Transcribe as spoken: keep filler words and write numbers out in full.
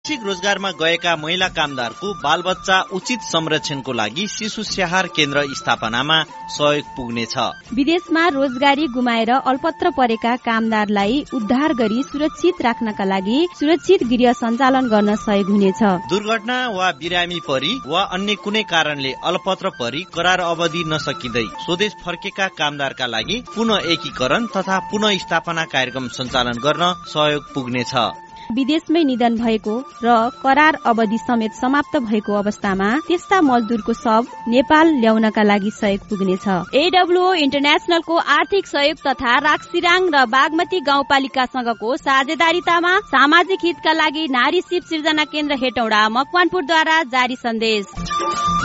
शैक्षिक रोजगारमा गएका महिला कामदारको बालबच्चा उचित संरक्षणको लागि शिशु स्याहार केन्द्र स्थापनामा सहयोग पुग्नेछ। विदेशमा रोजगारी गुमाएर अल्पत्र परेका कामदारलाई उद्धार गरी सुरक्षित राख्नका लागि सुरक्षित गृह सञ्चालन गर्न सहयोग हुनेछ। दुर्घटना वा बिरामी परी वा अन्य कुनै कारणले अल्पत्र परी करार अवधि नसकिँदै स्वदेश फर्केका कामदारका लागि पुनः एकीकरण तथा पुनः स्थापना कार्यक्रम सञ्चालन गर्न सहयोग पुग्नेछ। विदेशमै निधन भएको र करार अवधि समेत समाप्त भएको अवस्थामा त्यस्ता मजदुरको शव नेपाल ल्याउनका लागि सहयोग पुग्नेछ। एडब्ल्यूओ इन्टरनेशनलको आर्थिक सहयोग तथा राक्सिराङ र बागमती गाउँपालिकासँगको साझेदारीतामा सामाजिक हितका लागि नारी शिव सिर्जना केन्द्र हेटौडा मकवानपुरद्वारा जारी सन्देश।